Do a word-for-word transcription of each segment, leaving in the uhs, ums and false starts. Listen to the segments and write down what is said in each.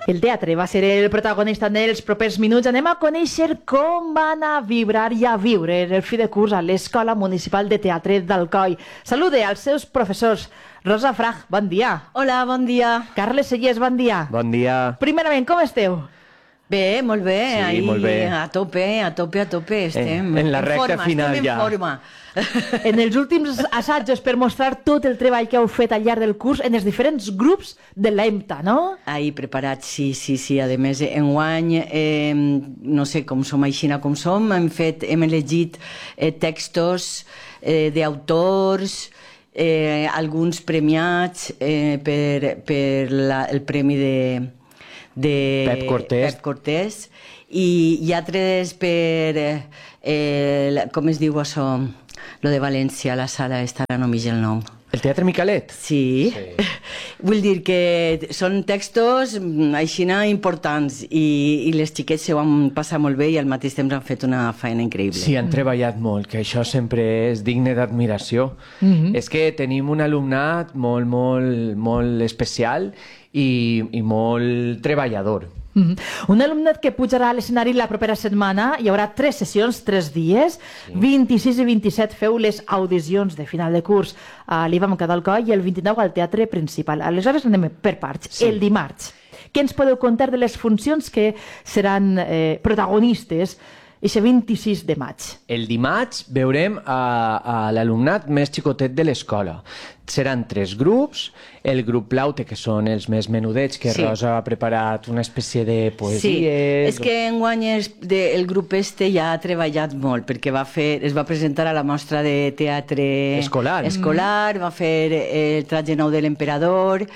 El teatre va ser el protagonista dels propers minuts. Anem a conèixer com van a vibrar i a viure el fi de curs a l'Escola Municipal de Teatre d'Alcoi. Salude als seus professors. Rosa Frag, bon dia. Hola, bon dia. Carles Sellers, bon dia. Bon dia. Primerament, com esteu? Bé, molt bé. Sí, Ahí, molt bé. A tope, a tope, a tope. Estem en la recta forma, final estem ja. en forma. En els últims assajos per mostrar tot el treball que heu fet al llarg del curs en els diferents grups de l'E M T A, no? Ahí preparats, sí, sí, sí. A més, enguany, eh, no sé com som aixina com som, hem fet, hem elegit eh, textos eh, d'autors, eh, alguns premiats eh, per, per la, el premi de... de Pep Cortés. Pep Cortés i, i altres per eh, com es diu això, lo de València, la sala esta, ara no m'hi el nom. El Teatre Micalet? Sí. sí. Vull dir que són textos aixina importants i, i les xiquets se ho han passat molt bé i al mateix temps han fet una feina increïble. Sí, han treballat molt, que això sempre és digne d'admiració. Mm-hmm. És que tenim un alumnat molt, molt, molt especial i, i molt treballador. Mm-hmm. Un alumnat que pujarà a l'escenari la propera setmana. Hi haurà tres sessions, tres dies. Sí. vint-i-sis i vint-i-set feu les audicions de final de curs a l'I V A M C d'Alcoi i el vint-i-nou al Teatre Principal. Aleshores anem per parts. Sí. El dimarts, què ens podeu contar de les funcions que seran eh, protagonistes aquest vint-i-sis de maig? El dimarts veurem a, a l'alumnat més xicotet de l'escola. Seran tres grups. El grup Plaute, que són els més menudets, que sí. Rosa ha preparat una espècie de poesies... Sí, és que enguany de, el grup este ja ha treballat molt, perquè va fer, es va presentar a la mostra de teatre escolar, escolar mm. va fer el Tratge nou de l'Emperador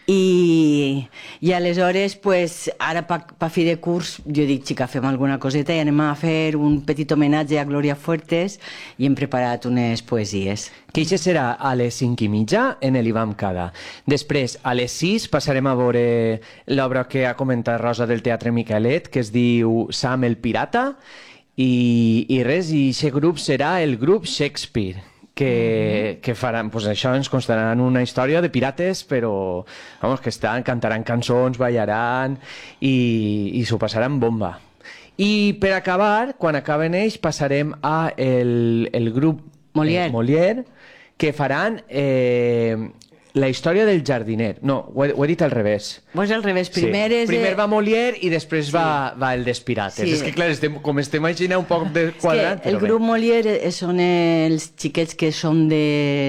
i, i aleshores, pues, ara pa, pa fi de curs, jo dic, xica, fem alguna coseta i anem a fer un petit homenatge a Glòria Fuertes i hem preparat unes poesies. Que això serà a les cinc i mitja en l'I V A M Cada. Després, a les sis, passarem a veure l'obra que ha comentat Rosa del Teatre Micalet, que es diu Sam el Pirata, i, i res, i aquest grup serà el grup Shakespeare, que, mm-hmm. que faran, pues això ens constaran una història de pirates, però vamos, que estan, cantaran cançons, ballaran, i, i s'ho passaran bomba. I per acabar, quan acaben ells, passarem a el, el grup Molière. Eh, Molière, que faran eh, la història del jardiner. No, ho he, ho he dit al revés. Ho és al revés. Primer, sí. és... Primer va Molière i després sí. va, va el dels pirates. Sí. És que, clar, estem, com estem així un poc desquadrats... El grup Molière són els xiquets que són de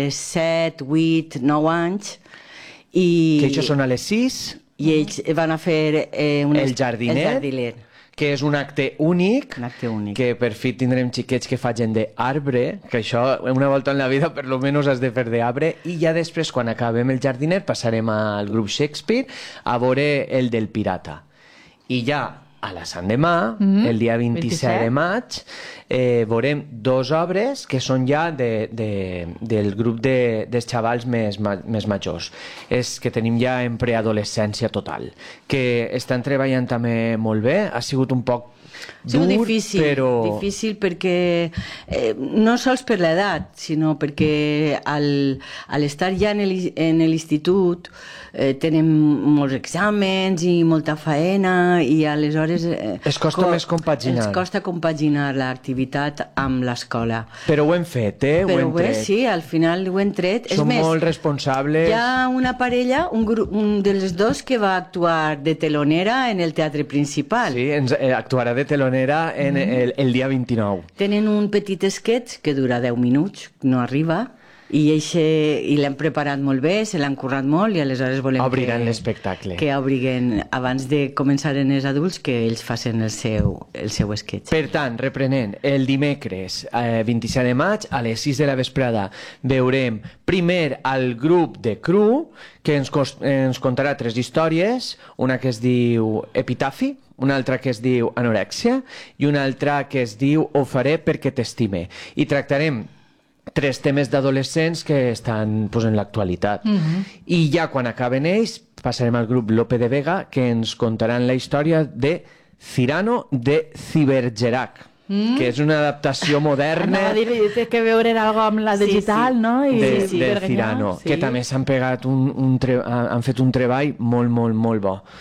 set, vuit, nou anys i... Que ells són a les sis. I ells van a fer... Eh, un el jardiner. El jardiner. Que és un acte únic, un acte únic, que per fi tindrem xiquets que facin d'arbre, que això una volta en la vida per lo menos has de fer d'arbre, i ja després, quan acabem el jardiner, passarem al grup Shakespeare a veure el del pirata. I ja a la Sant Demà, mm-hmm. el dia vint-i-set de maig, eh, veurem dues obres que són ja de, de, del grup de, dels xavals més, ma, més majors. És que tenim ja en preadolescència total, que estan treballant també molt bé, ha sigut un poc dur, difícil, però... difícil perquè eh, no sols per l'edat, sinó perquè al, al estar ja en l'institut eh, tenen molts exàmens i molta faena i aleshores eh, es costa més compaginar. Es costa compaginar l'activitat amb l'escola. Però ho hem fet, eh? Però ho hem tret. Bé, sí, al final ho hem tret. Som és més, molt responsables. Hi ha una parella, un, grup, un dels dos que va actuar de telonera en el Teatre Principal. Sí, ens, eh, actuarà de telonera en mm. el, el dia vint-i-nou. Tenen un petit sketch que dura deu minuts, no arriba, i, eixe, i l'hem preparat molt bé, se l'han currat molt i aleshores volem obriran que, l'espectacle. Que obriguen, abans de començar en els adults, que ells facin el seu, el seu sketch. Per tant, reprenent, el dimecres eh, vint-i-set de maig a les sis de la vesprada veurem primer al grup de Cru, que ens, ens contarà tres històries, una que es diu Epitafi, una altra que es diu Anorèxia i una altra que es diu Ho faré perquè t'estime. I tractarem tres temes d'adolescents que estan pues, en l'actualitat. Mm-hmm. I ja quan acaben ells passarem al grup Lope de Vega, que ens contaran la història de Cyrano de Cibergerac. Mm. Que és una adaptació moderna... Anava a dir, té que veure algo amb la digital, sí, sí. No? I de, sí, de Cyrano, sí. Que també s'han pegat un, un tre... han fet un treball molt, molt, molt bo.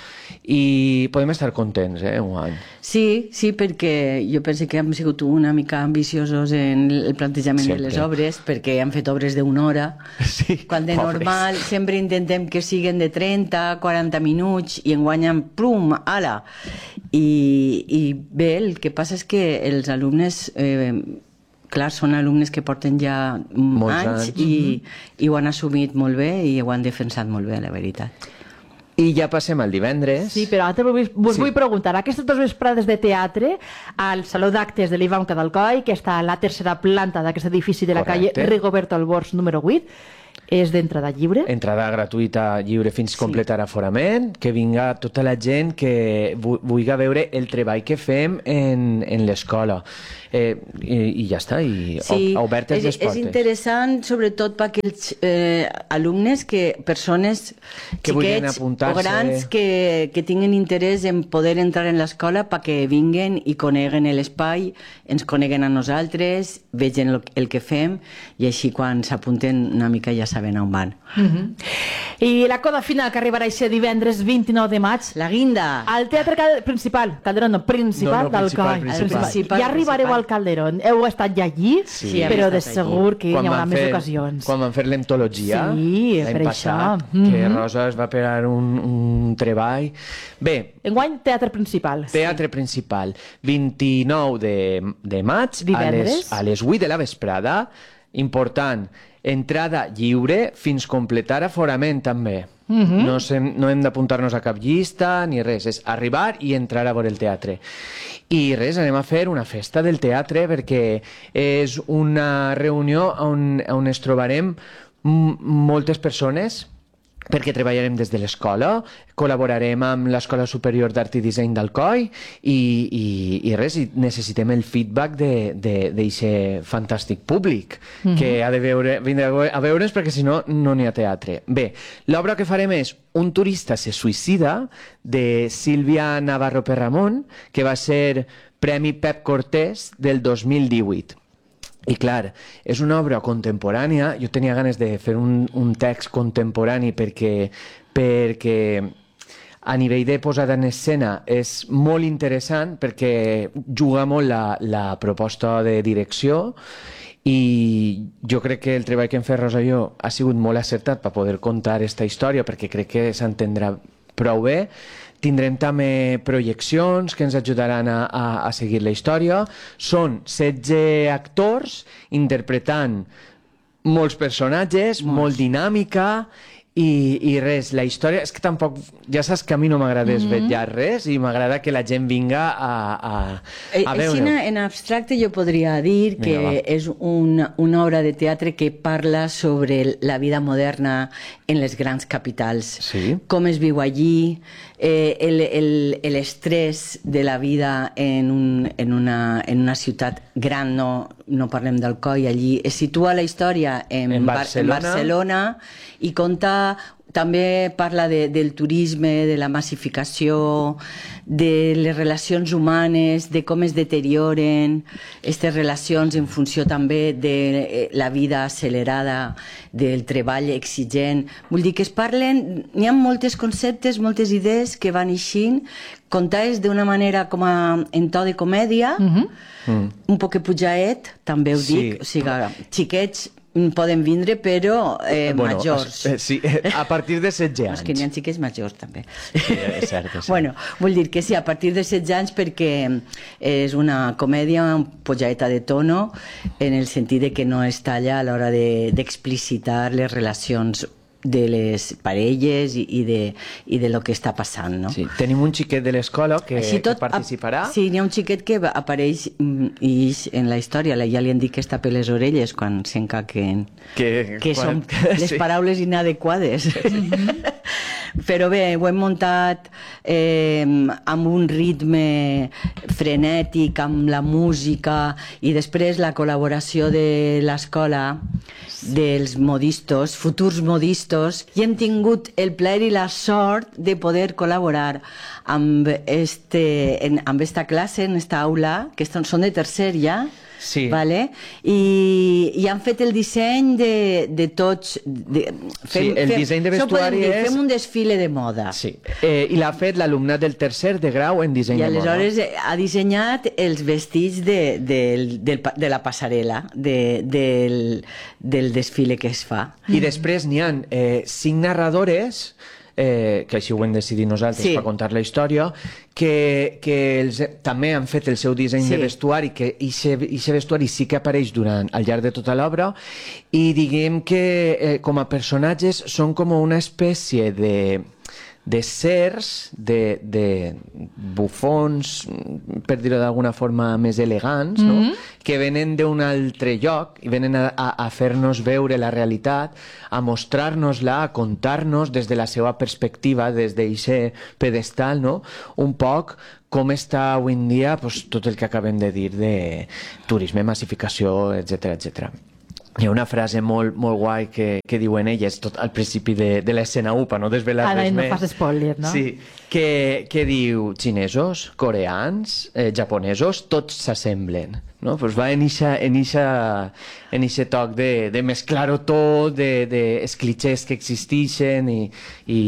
i podem estar contents, eh, un any. Sí, sí, perquè jo penso que hem sigut una mica ambiciosos en el plantejament Sempre. de les obres, perquè hem fet obres d'una hora, Sí, quan de pobres. normal sempre intentem que siguen de trenta, quaranta minuts i enguanyen, plum, ala. I, I bé, el que passa és que els alumnes... Eh, clar, són alumnes que porten ja Molts anys, anys. i, i ho han assumit molt bé i ho han defensat molt bé, la veritat. I ja passem al divendres. Sí, però ara vos, vos Sí. vull preguntar, aquestes dues vesprades de teatre al Saló d'Actes de l'I V A M Cadalcoy, que està a la tercera planta d'aquest edifici de la Correcte. calle Rigoberto Albors número vuit, és d'entrada lliure? Entrada gratuïta, lliure fins completar aforament, que vinga tota la gent que vu vulgui veure el treball que fem en, en l'escola. Eh, i, I ja està, i Sí, o, obertes és, les portes. és interessant sobretot per aquells eh, alumnes, que persones Que vulguin xiquets o apuntar-se. grans que, que tinguin interès en poder entrar en l'escola perquè vinguen i coneguen l'espai, ens coneguen a nosaltres, vegin el, el que fem, i així quan s'apunten una mica ja saben on van. Uh -huh. I la coda final que arribarà a ser divendres vint-i-nou de maig La guinda! al Teatre Cal principal, Calderón, no, principal No, no, del principal, Coll. principal. Principal, Ja arribareu principal. al Calderón, heu estat ja allí, Sí, hem però de estat segur que hi Quan haurà van més fer- ocasions. Quan van fer l'antologia, Sí, l'any per passat, això. que Mhm. Rosa es va pegar un, un treball. Bé, Enguany, teatre principal. teatre principal, vint-i-nou de, de maig, a Divendres. les, a les vuit de la vesprada, important, entrada lliure fins completar aforament també. Mhm. no, sem, no hem d'apuntar-nos a cap llista ni res, és arribar i entrar a veure el teatre. I res, anem a fer una festa del teatre perquè és una reunió on, on ens trobarem m- moltes persones, perquè treballarem des de l'escola, col·laborarem amb l'Escola Superior d'Art i Disseny d'Alcoi i, i, i res, i necessitem el feedback d'aquest fantàstic públic Mhm. que ha de veure, vindre a veu- a veure'ns perquè si no, no n'hi ha teatre. Bé, l'obra que farem és Un turista se suïcida, de Sílvia Navarro Perramon, que va ser Premi Pep Cortés del dos mil divuit. I clar, és una obra contemporània, jo tenia ganes de fer un, un text contemporani perquè, perquè a nivell de posada en escena és molt interessant perquè juga molt la, la proposta de direcció i jo crec que el treball que hem fet Rosa i jo ha sigut molt acertat per poder contar aquesta història perquè crec que s'entendrà prou bé. Tindrem també projeccions que ens ajudaran a, a, a seguir la història. Són setze actors interpretant molts personatges, molts. molt dinàmica i, i res, la història és que tampoc, ja saps que a mi no m'agrada desvetllar mm -hmm. res i m'agrada que la gent vinga a, a, a veure. Així, en abstracte jo podria dir que Vinga, va. és una, una obra de teatre que parla sobre la vida moderna en les grans capitals, Sí. com es viu allí, eh, el, el, el estrès de la vida en, un, en, una, en una ciutat gran, no, no parlem d'Alcoi, allí es situa la història en, En Bar- Barcelona. en Barcelona i conta, també parla de, del turisme, de la massificació, de les relacions humanes, de com es deterioren aquestes relacions en funció també de la vida accelerada, del treball exigent. Vull dir que es parlen, n'hi ha moltes conceptes, moltes idees que van eixint, contades d'una manera com a, en to de comèdia, Mhm. Mm. un poc pujaet, també ho Sí. dic, o sigui, xiquets poden vindre, però eh, Bueno, majors. eh, sí, a partir de setze anys. És que n'hi ha xiquets majors, també. Sí, és cert, és cert. Bueno, vull dir que sí, a partir de setze anys, perquè és una comèdia un pujaeta de tono, en el sentit de que no es talla a l'hora de- d'explicitar les relacions de les parelles i, i, de, i de lo que està passant, no? Sí, tenim un xiquet de l'escola que, Així tot, que participarà. ap- Sí, n'hi ha un xiquet que va- apareix mm, i ix en la història, la- ja li han dit que es tapa les orelles quan s'encaquen, Que- que quan- són les sí. paraules inadequades. Però bé, ho hem muntat eh, amb un ritme frenètic, amb la música i després la col·laboració de l'escola, dels modistos, futurs modistos, i hem tingut el plaer i la sort de poder col·laborar amb, este, en, amb esta classe, en esta aula, que estan, són de tercer ja, Sí. Vale? I, i han fet el disseny de, de tots... De, fem, sí, el fem, disseny de vestuari dir, és... Fem un desfile de moda. Sí, eh, i l'ha fet l'alumnat del tercer de grau en disseny I de moda. I aleshores ha dissenyat els vestits de, de, de, de la passarel·la, de, del, del desfile que es fa. I després n'hi ha eh, cinc narradores, eh, que així ho hem decidit nosaltres sí. per contar la història, que, que els, també han fet el seu disseny sí. de vestuari, que aquest vestuari sí que apareix durant al llarg de tota l'obra, i diguem que eh, com a personatges són com una espècie de... de sers, de, de bufons, per dir-ho d'alguna forma més elegants, no? Mm-hmm. que venen d'un altre lloc i venen a, a, a fer-nos veure la realitat, a mostrar-nos-la, a contar-nos des de la seva perspectiva, des d'aquest pedestal, no? un poc com està avui en dia pues, tot el que acabem de dir de turisme, massificació, etcètera, etcètera. Hi ha una frase molt, molt guai que, que diuen elles tot al principi de, de l'escena u, per no desvelar Ara, res no més. fas spoiler, no? Sí, que, que diu xinesos, coreans, eh, japonesos, tots s'assemblen. No? Pues va en ixa, en ixa, en ixe toc de, de mesclar-ho tot, de, de els clichés que existeixen i, i,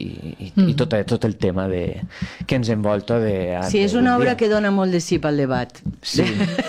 i, mm. i tot, tot el tema de, que ens envolta. De, sí, és una obra que dona molt de sí pel debat. Sí,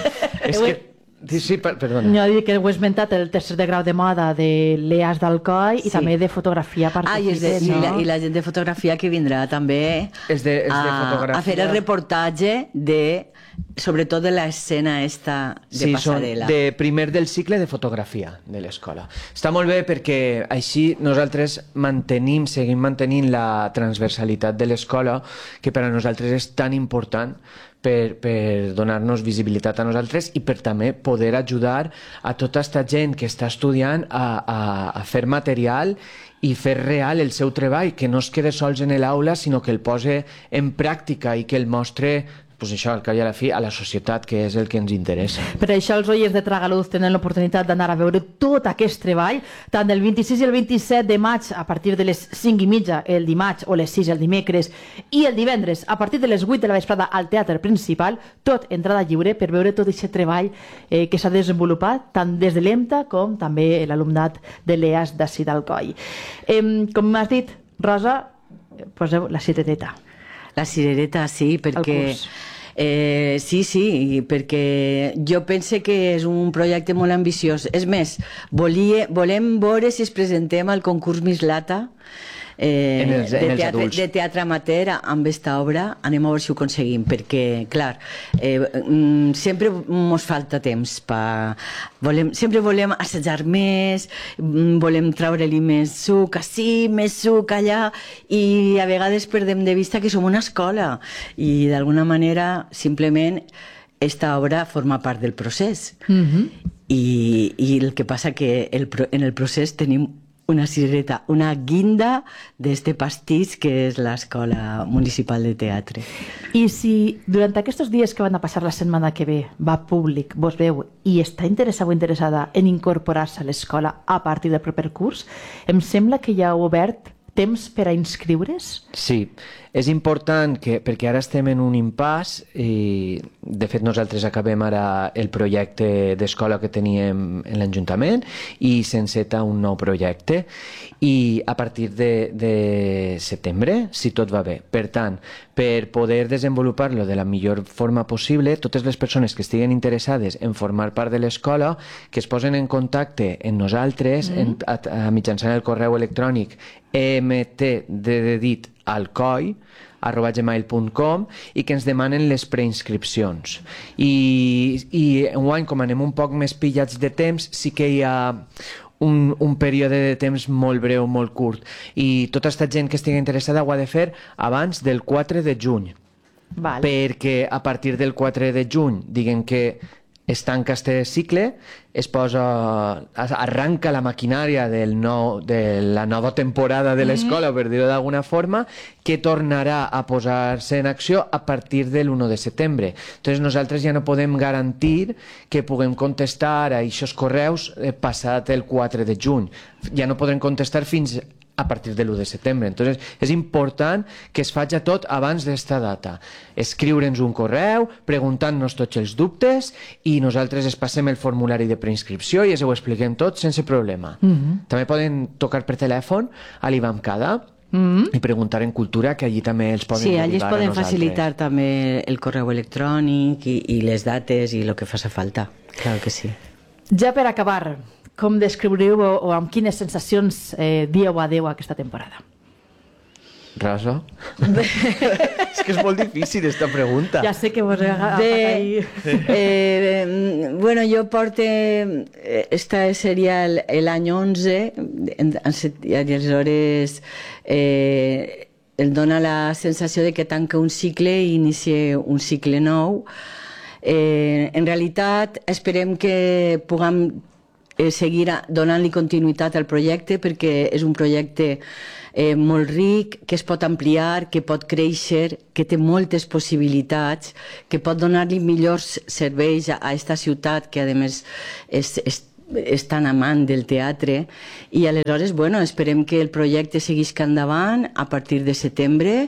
és que... Sí, per, perdona. No, dic que ho he esmentat el tercer de grau de moda de l'E A S d'Alcoi i sí. també de fotografia ah, i, de, no? i, la, i la gent de fotografia que vindrà també és de, és de a, a fer el reportatge de, sobretot de l'escena esta de sí, passarel·la. Sí, de primer del cicle de fotografia de l'escola. Està molt bé perquè així nosaltres mantenim, seguim mantenint la transversalitat de l'escola, que per a nosaltres és tan important per, per donar-nos visibilitat a nosaltres i per també poder ajudar a tota aquesta gent que està estudiant a, a, a fer material i fer real el seu treball, que no es quede sols en l'aula, sinó que el pose en pràctica i que el mostre pues això, al cap i a la fi, a la societat, que és el que ens interessa. Per això els oients de Tragaluz tenen l'oportunitat d'anar a veure tot aquest treball, tant del vint-i-sis i el vint-i-set de maig a partir de les cinc i mitja el dimarts o les sis el dimecres i el divendres a partir de les vuit de la vesprada al Teatre Principal, tot entrada lliure per veure tot aquest treball eh, que s'ha desenvolupat tant des de l'E M T A com també l'alumnat de l'E A S d'ací d'Alcoi. Eh, com m'has dit, Rosa, poseu la cirereta. La cirereta, sí, perquè... Eh, sí, sí, perquè jo pense que és un projecte molt ambiciós. És més, volia, volem veure si es presentem al concurs Mislata eh, en els, de, en els teatre, adults. de teatre amateur amb aquesta obra. Anem a veure si ho aconseguim, perquè, clar, eh, sempre ens falta temps. Pa... Volem, sempre volem assajar més, volem treure-li més suc ací, més suc allà, i a vegades perdem de vista que som una escola i d'alguna manera simplement esta obra forma part del procés. Mm-hmm. I, i el que passa que el, en el procés tenim una cirereta, una guinda d'este pastís que és l'Escola Municipal de Teatre. I si durant aquests dies que van a passar la setmana que ve va públic, vos veu, i està interessat o interessada en incorporar-se a l'escola a partir del proper curs, em sembla que ja heu obert temps per a inscriure's? Sí, és important que, perquè ara estem en un impàs i de fet nosaltres acabem ara el projecte d'escola que teníem en l'Ajuntament i s'enceta un nou projecte i a partir de, de setembre, si tot va bé. Per tant, per poder desenvolupar-lo de la millor forma possible, totes les persones que estiguen interessades en formar part de l'escola, que es posen en contacte amb nosaltres mm. en, a, a, mitjançant el correu electrònic emtddedit alcoi arroba gmail punt com i que ens demanen les preinscripcions. I, i enguany, com anem un poc més pillats de temps, sí que hi ha un, un període de temps molt breu, molt curt. I tota aquesta gent que estigui interessada ho ha de fer abans del quatre de juny. Vale. Perquè a partir del quatre de juny, diguem que es tanca este cicle, es posa, arranca la maquinària del nou, de la nova temporada de l'escola, mm-hmm. per dir-ho d'alguna forma, que tornarà a posar-se en acció a partir de l'u de setembre. Entonces nosaltres ja no podem garantir que puguem contestar a aquests correus eh, passat el quatre de juny. Ja no podrem contestar fins a partir de l'u de setembre. Entonces, és important que es faci tot abans d'esta data. Escriure'ns un correu, preguntant-nos tots els dubtes i nosaltres es passem el formulari de preinscripció i es ho expliquem tot sense problema. Mm-hmm. També poden tocar per telèfon a l'IBAMCADA mm-hmm. i preguntar en Cultura, que allí també els poden sí, allí es poden facilitar també el correu electrònic i, i les dates i el que faci falta. Clar que sí. Ja per acabar, com descriureu o, o amb quines sensacions eh, dieu adeu a aquesta temporada? Rosa? És que és molt difícil esta pregunta. Ja sé que vos he agafat ahí. Eh, bueno, jo porte... Esta seria l'any onze, i aleshores eh, em dona la sensació de que tanca un cicle i inicia un cicle nou. Eh, en realitat, esperem que puguem eh, seguir donant-li continuïtat al projecte, perquè és un projecte eh, molt ric, que es pot ampliar, que pot créixer, que té moltes possibilitats, que pot donar-li millors serveis a aquesta ciutat, que a més és, és és tan amant del teatre, i aleshores, bueno, esperem que el projecte seguisca endavant a partir de setembre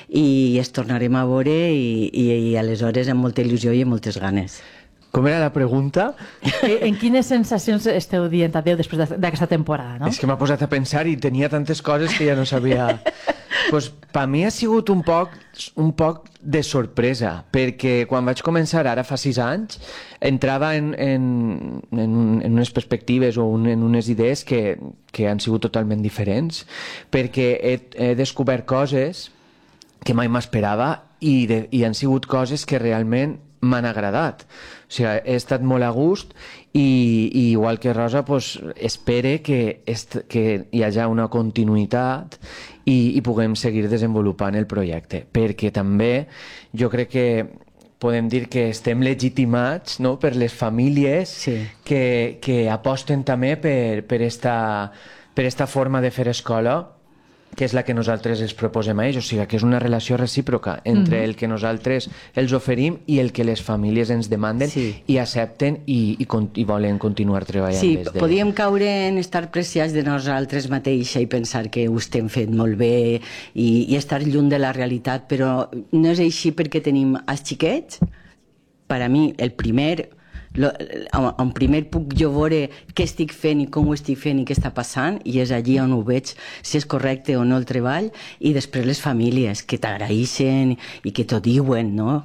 i es tornarem a veure i, i, i aleshores amb molta il·lusió i amb moltes ganes. Com era la pregunta? En quines sensacions esteu dient adeu després d'aquesta temporada, no? És que m'ha posat a pensar i tenia tantes coses que ja no sabia... Pues, per mi ha sigut un poc, un poc de sorpresa, perquè quan vaig començar, ara fa sis anys, entrava en, en, en, en unes perspectives o un, en unes idees que, que han sigut totalment diferents, perquè he, he descobert coses que mai m'esperava i, de, i han sigut coses que realment m'han agradat. O sigui, he estat molt a gust i, i igual que Rosa, pues, espere que, est, que hi hagi una continuïtat i, i puguem seguir desenvolupant el projecte, perquè també jo crec que podem dir que estem legitimats, no?, per les famílies sí. que, que aposten també per, per, esta, per esta forma de fer escola, que és la que nosaltres els proposem a ells, o sigui, que és una relació recíproca entre mm-hmm. el que nosaltres els oferim i el que les famílies ens demanden sí. i accepten i, i, i volen continuar treballant. Sí, des de... podíem caure en estar preciats de nosaltres mateixa i pensar que ho estem fent molt bé i, i estar lluny de la realitat, però no és així perquè tenim els xiquets. Per a mi, el primer... Lo, on primer puc jo veure què estic fent i com ho estic fent i què està passant, i és allí on ho veig si és correcte o no el treball, i després les famílies que t'agraeixen i que t'ho diuen, no?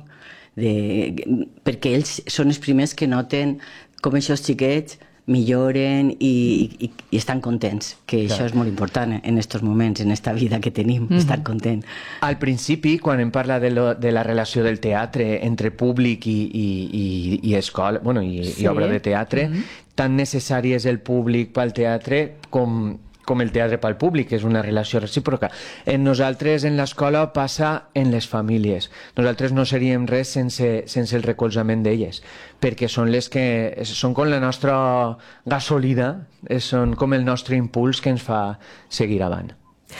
De, perquè ells són els primers que noten com aquests xiquets milloren i, i, i estan contents, que clar. Això és molt important en aquests moments, en aquesta vida que tenim, mm-hmm. estar content. Al principi, quan em parla de, lo, de la relació del teatre entre públic i, i, i, i escola, bueno, i, sí. i obra de teatre, mm-hmm. tan necessari és el públic pel teatre com... com el teatre pel públic, és una relació recíproca. En nosaltres, en l'escola, passa en les famílies. Nosaltres no seríem res sense, sense el recolzament d'elles, perquè són les que són com la nostra gasolina, són com el nostre impuls que ens fa seguir avant.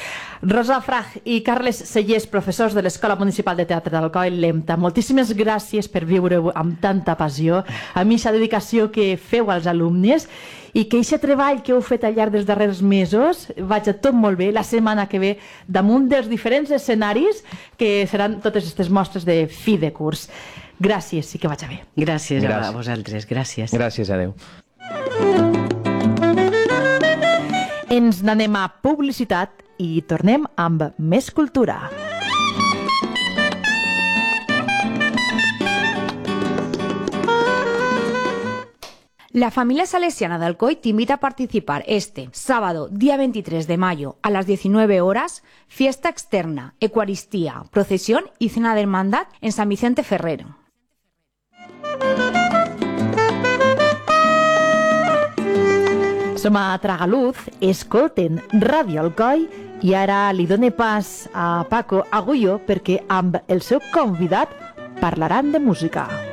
Rosa Frag i Carles Sellers, professors de l'Escola Municipal de Teatre d'Alcoi Lemta, moltíssimes gràcies per viure amb tanta passió, amb aquesta dedicació que feu als alumnes i que aquest treball que heu fet al llarg dels darrers mesos vagi tot molt bé la setmana que ve damunt dels diferents escenaris que seran totes aquestes mostres de fi de curs. Gràcies i que vagi bé. Gràcies, gràcies a vosaltres, gràcies. Gràcies, adeu. Ens n'anem a publicitat i tornem amb més cultura. La familia salesiana de Alcoy te invita a participar este sábado, día veintitrés de mayo, a las diecinueve horas, fiesta externa, Eucaristía, procesión y cena de hermandad en San Vicente Ferrero. Som a Tragaluz, escolten Ràdio Alcoi i ara li done pas a Paco Agullo perquè amb el seu convidat parlaran de música.